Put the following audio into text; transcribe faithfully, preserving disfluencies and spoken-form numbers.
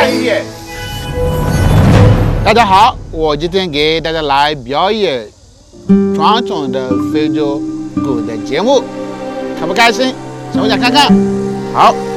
演。 大家好，我今天给大家来表演传统的非洲鼓的节目，开不开心？想不想看看？好。